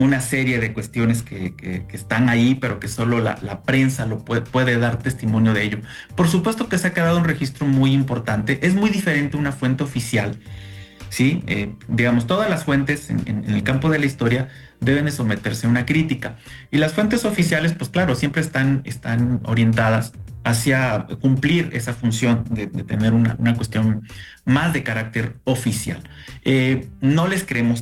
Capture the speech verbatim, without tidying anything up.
una serie de cuestiones que, que, que están ahí, pero que solo la, la prensa lo puede, puede dar testimonio de ello. Por supuesto que se ha quedado un registro muy importante. Es muy diferente una fuente oficial, ¿sí? Eh, digamos, todas las fuentes en, en, en el campo de la historia deben de someterse a una crítica. Y las fuentes oficiales, pues claro, siempre están, están orientadas hacia cumplir esa función de, de tener una, una cuestión más de carácter oficial. Eh, no les creemos